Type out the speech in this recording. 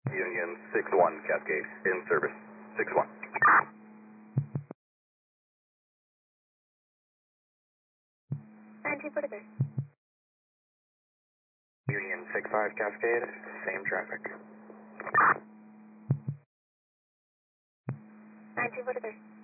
Union 6-1 Cascade, in service. 6-1. Union 6-5 Cascade, same traffic.